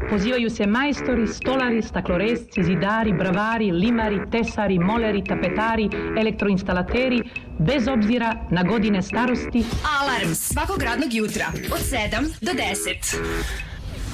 pozivaju se majstori, stolari, stakloresci, zidari, bravari, limari, tesari, moleri, tapetari, elektroinstalateri, bez obzira na godine starosti. Alarm svakog radnog jutra od 7 do 10.